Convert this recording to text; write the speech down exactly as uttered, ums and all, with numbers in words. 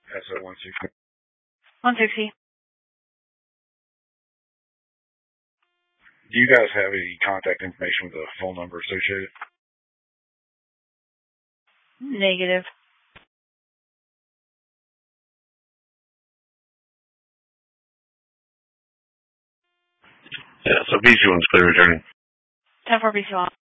S O one sixty. one sixty. Do you guys have any contact information with a phone number associated? Negative. Yeah, so B C one's clear returning. ten four B C one.